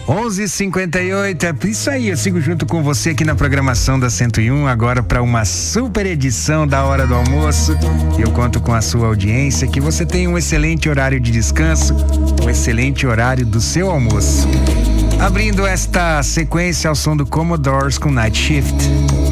11h58, é isso aí, eu sigo junto com você aqui na programação da 101, agora para uma super edição da Hora do Almoço. Eu conto com a sua audiência, que você tenha um excelente horário de descanso, um excelente horário do seu almoço. Abrindo esta sequência ao som do Commodores com Night Shift.